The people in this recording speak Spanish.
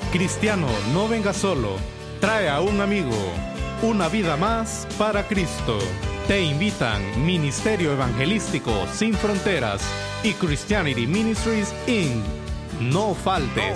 Cristiano, no venga solo. Trae a un amigo. Una vida más para Cristo. Te invitan Ministerio Evangelístico Sin Fronteras y Christianity Ministries Inc. No faltes.